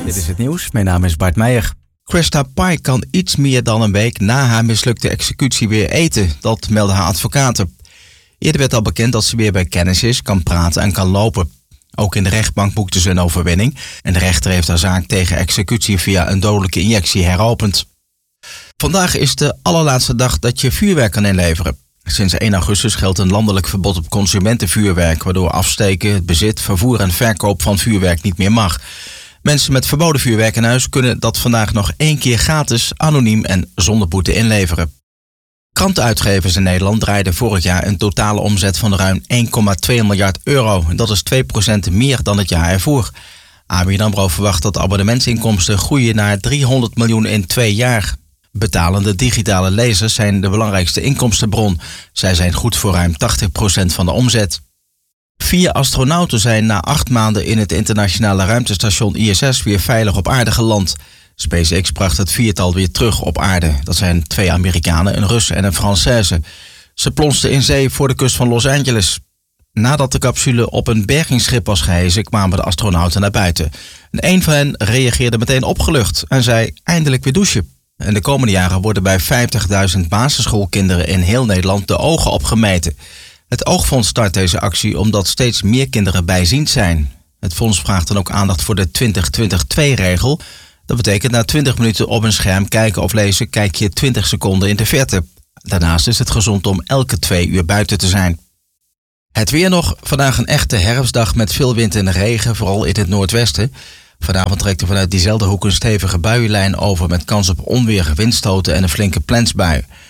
Dit is het nieuws. Mijn naam is Bart Meijer. Krista Pai kan iets meer dan een week na haar mislukte executie weer eten. Dat melden haar advocaten. Eerder werd al bekend dat ze weer bij kennis is, kan praten en kan lopen. Ook in de rechtbank boekte ze een overwinning. En de rechter heeft haar zaak tegen executie via een dodelijke injectie heropend. Vandaag is de allerlaatste dag dat je vuurwerk kan inleveren. Sinds 1 augustus geldt een landelijk verbod op consumentenvuurwerk, waardoor afsteken, het bezit, vervoer en verkoop van vuurwerk niet meer mag. Mensen met verboden vuurwerk in huis kunnen dat vandaag nog 1 keer gratis, anoniem en zonder boete inleveren. Krantenuitgevers in Nederland draaiden vorig jaar een totale omzet van ruim 1,2 miljard euro. Dat is 2% meer dan het jaar ervoor. ABN AMRO verwacht dat abonnementsinkomsten groeien naar 300 miljoen in 2 jaar. Betalende digitale lezers zijn de belangrijkste inkomstenbron. Zij zijn goed voor ruim 80% van de omzet. 4 astronauten zijn na 8 maanden in het internationale ruimtestation ISS weer veilig op aarde geland. SpaceX bracht het 4-tal weer terug op aarde. Dat zijn 2 Amerikanen, een Rus en een Française. Ze plonsten in zee voor de kust van Los Angeles. Nadat de capsule op een bergingsschip was gehesen, kwamen de astronauten naar buiten. En een van hen reageerde meteen opgelucht en zei eindelijk weer douchen. En de komende jaren worden bij 50.000 basisschoolkinderen in heel Nederland de ogen opgemeten. Het Oogfonds start deze actie omdat steeds meer kinderen bijziend zijn. Het fonds vraagt dan ook aandacht voor de 20-20-2-regel. Dat betekent na 20 minuten op een scherm kijken of lezen kijk je 20 seconden in de verte. Daarnaast is het gezond om elke 2 uur buiten te zijn. Het weer nog. Vandaag een echte herfstdag met veel wind en regen, vooral in het noordwesten. Vanavond trekt er vanuit diezelfde hoek een stevige buienlijn over met kans op onweer, windstoten en een flinke plensbui.